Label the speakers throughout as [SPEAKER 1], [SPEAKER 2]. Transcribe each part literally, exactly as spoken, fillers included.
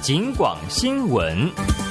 [SPEAKER 1] 警广新闻。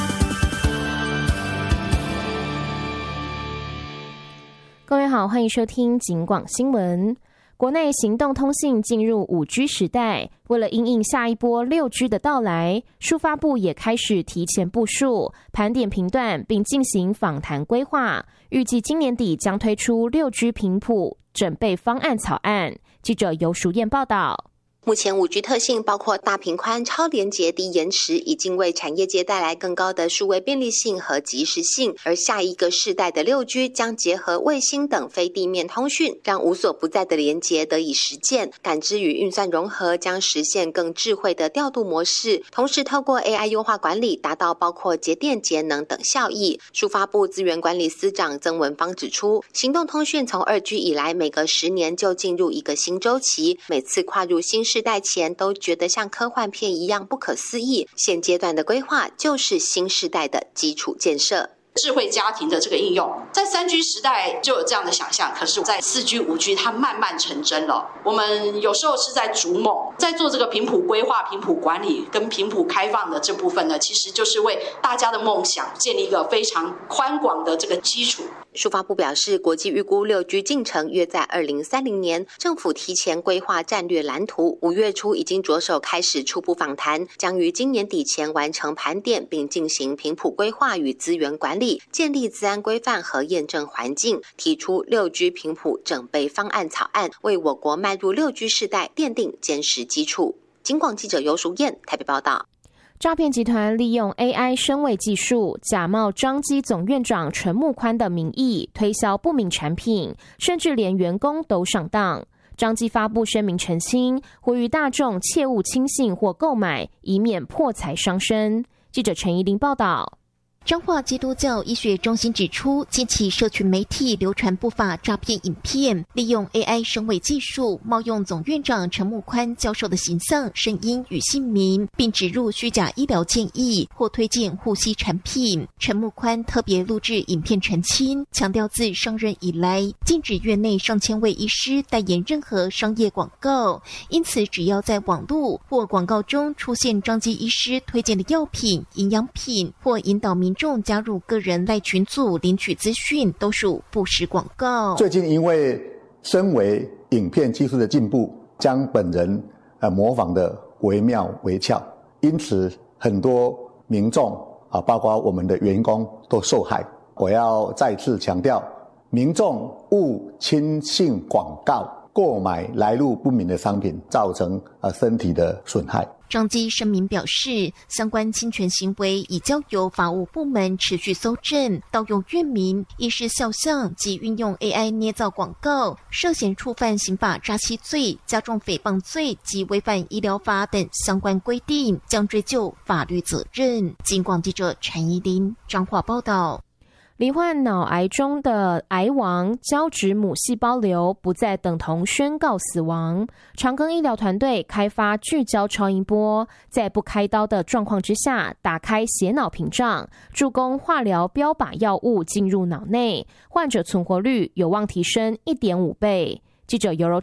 [SPEAKER 2] 各位好，欢迎收听警广新闻。国内行动通信进入 五 G 时代，为了因应下一波 六 G 的到来，数发部也开始提前部署、盘点频段，并进行访谈规划，预计今年底将推出 六 G 频谱准备方案草案。记者游淑燕报道。
[SPEAKER 3] 目前 五 G 特性包括大频宽、超连结、低延迟，已经为产业界带来更高的数位便利性和即时性。而下一个世代的 六 G 将结合卫星等非地面通讯，让无所不在的连结得以实践，感知与运算融合，将实现更智慧的调度模式。同时透过 A I 优化管理，达到包括节电、节能等效益。数发部资源管理司长曾文芳指出，行动通讯从 二 G 以来，每隔十年就进入一个新周期，每次跨入新世代前都觉得像科幻片一样不可思议，现阶段的规划就是新世代的基础建设。
[SPEAKER 4] 智慧家庭的这个应用，在 三 G 时代就有这样的想象，可是在 四 G、五 G 它慢慢成真了。我们有时候是在逐梦，在做这个频谱规划、频谱管理跟频谱开放的这部分呢，其实就是为大家的梦想建立一个非常宽广的这个基础。
[SPEAKER 3] 数发部表示，国际预估 六 G 进程约在二零三零年，政府提前规划战略蓝图，五月初已经着手开始初步访谈，将于今年底前完成盘点，并进行频谱规划与资源管理，建立资安规范和验证环境，提出 六 G 频谱整备方案草案，为我国迈入 六 G 世代奠定坚实基础。警广记者游淑燕台北报道。
[SPEAKER 2] 诈骗集团利用 A I 声位技术，假冒彰基总院长陈木宽的名义推销不明产品，甚至连员工都上当。彰基发布声明澄清，呼吁大众切勿轻信或购买，以免破财伤身。记者陈怡玲报道。
[SPEAKER 5] 彰化基督教医学中心指出，近期社群媒体流传不法诈骗影片，利用 A I 声位技术，冒用总院长陈木宽教授的形象、声音与姓名，并植入虚假医疗建议或推荐护膝产品。陈木宽特别录制影片澄清，强调自上任以来，禁止院内上千位医师代言任何商业广告，因此只要在网络或广告中出现彰基医师推荐的药品、营养品，或引导民民众加入个人赖群组领取资讯，都属不实广告。
[SPEAKER 6] 最近因为身为影片技术的进步，将本人呃模仿的惟妙惟肖，因此很多民众啊，包括我们的员工都受害。我要再次强调，民众勿轻信广告，购买来路不明的商品，造成呃身体的损害。
[SPEAKER 5] 彰基声明表示，相关侵权行为已交由法务部门持续搜证，盗用院名、医师肖像及运用 A I 捏造广告，涉嫌触犯刑法诈欺罪、加重诽谤罪及违反医疗法等相关规定，将追究法律责任。警广记者陈怡琳彰化报道。
[SPEAKER 2] 罹患脑癌中的癌王胶质母细胞瘤不再等同宣告死亡。长庚医疗团队开发聚焦超音波，在不开刀的状况之下，打开血脑屏障，助攻化疗标靶药物进入脑内，患者存活率有望提升 一点五倍。记者尤柔